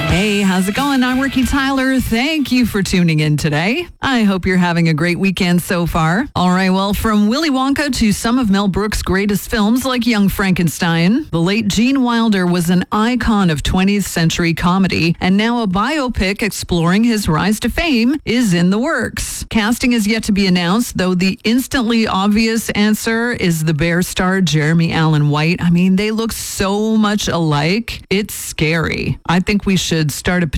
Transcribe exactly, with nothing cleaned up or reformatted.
Hey, how's it going? I'm Ricky Tyler. Thank you for tuning in today. I hope you're having a great weekend so far. All right, well, from Willy Wonka to some of Mel Brooks' greatest films like Young Frankenstein, the late Gene Wilder was an icon of twentieth century comedy, and now a biopic exploring his rise to fame is in the works. Casting is yet to be announced, though the instantly obvious answer is the Bear star Jeremy Allen White. I mean, they look so much alike. It's scary. I think we should start a